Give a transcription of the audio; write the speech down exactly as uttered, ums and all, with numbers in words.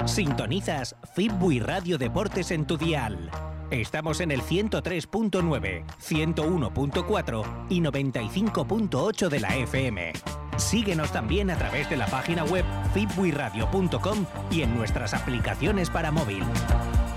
Sintonizas Fitbuy Radio Deportes en tu dial. Estamos en el ciento tres punto nueve, ciento uno punto cuatro y noventa y cinco punto ocho de la F M. Síguenos también a través de la página web fitbuy radio punto com y en nuestras aplicaciones para móvil.